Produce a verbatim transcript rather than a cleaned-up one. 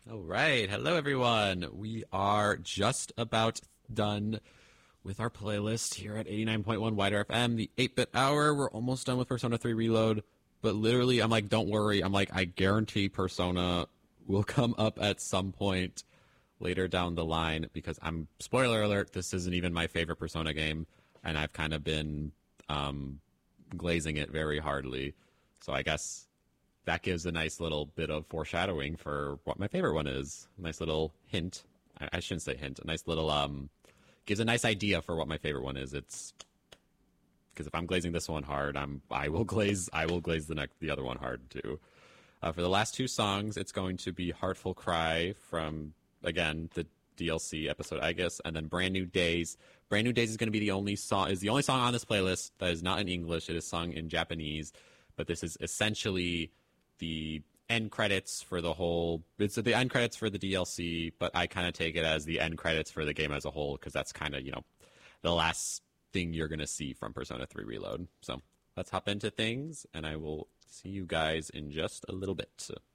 All right. Hello, everyone. We are just about done with our playlist here at eighty-nine point one Wider F M, the eight-bit hour. We're almost done with Persona three Reload, but literally, I'm like, don't worry. I'm like, I guarantee Persona will come up at some point later down the line because I'm, spoiler alert, this isn't even my favorite Persona game, and I've kind of been um, glazing it very hardly. So I guess that gives a nice little bit of foreshadowing for what my favorite one is. A nice little hint. I, I shouldn't say hint. A nice little, um, gives a nice idea for what my favorite one is. It's, because if I'm glazing this one hard, I'm, I will glaze, I will glaze the next, the other one hard too. Uh, for the last two songs, it's going to be Heartful Cry from, again, the D L C episode, I guess, and then Brand New Days. Brand New Days is going to be the only song, is the only song on this playlist that is not in English. It is sung in Japanese, but this is essentially the end credits for the whole, it's the end credits for the D L C, but I kind of take it as the end credits for the game as a whole, because that's kind of, you know, the last thing you're going to see from Persona three Reload. So let's hop into things, and I will see you guys in just a little bit.